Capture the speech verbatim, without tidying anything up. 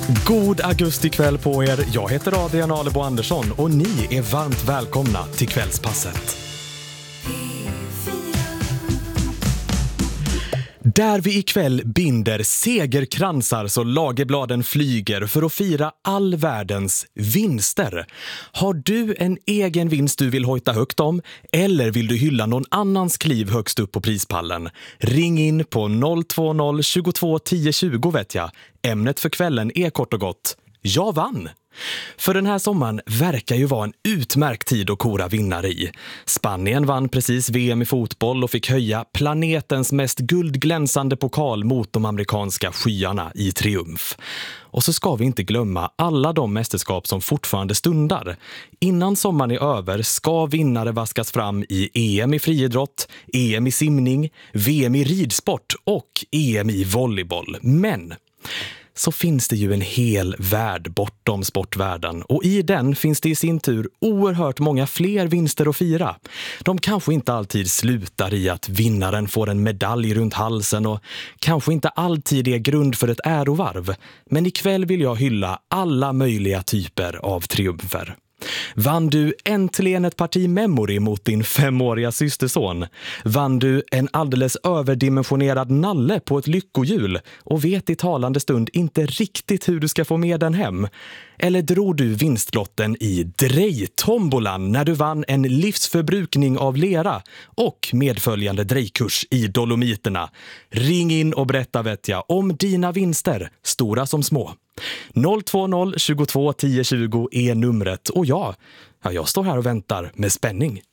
God augustikväll på er. Jag heter Adrian Alebo Andersson och ni är varmt välkomna till Kvällspasset. Där vi ikväll binder segerkransar så lagerbladen flyger för att fira all världens vinster. Har du en egen vinst du vill hojta högt om eller vill du hylla någon annans kliv högst upp på prispallen? Ring in på noll två noll tjugotvå tio tjugo vet jag. Ämnet för kvällen är kort och gott: jag vann! För den här sommaren verkar ju vara en utmärkt tid att kora vinnare i. Spanien vann precis V M i fotboll och fick höja planetens mest guldglänsande pokal mot de amerikanska skyarna i triumf. Och så ska vi inte glömma alla de mästerskap som fortfarande stundar. Innan sommaren är över ska vinnare vaskas fram i E M i friidrott, E M i simning, V M i ridsport och E M i volleyboll. Men så finns det ju en hel värld bortom sportvärlden och i den finns det i sin tur oerhört många fler vinster att fira. De kanske inte alltid slutar i att vinnaren får en medalj runt halsen och kanske inte alltid är grund för ett ärovarv. Men ikväll vill jag hylla alla möjliga typer av triumfer. Vann du äntligen ett parti memory mot din femåriga systerson? Vann du en alldeles överdimensionerad nalle på ett lyckohjul och vet i talande stund inte riktigt hur du ska få med den hem? Eller drog du vinstlotten i drejtombolan när du vann en livsförbrukning av lera och medföljande drejkurs i Dolomiterna? Ring in och berätta vet jag om dina vinster, stora som små. noll två noll tjugotvå tio tjugo är numret och ja, ja, jag står här och väntar med spänning.